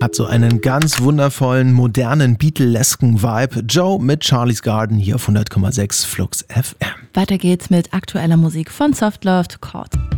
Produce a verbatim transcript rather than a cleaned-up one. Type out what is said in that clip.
Hat so einen ganz wundervollen, modernen, Beatlesken Vibe. Joe mit Charlie's Garden hier auf hundert Komma sechs Flux F M. Weiter geht's mit aktueller Musik von Soft Love to Chord.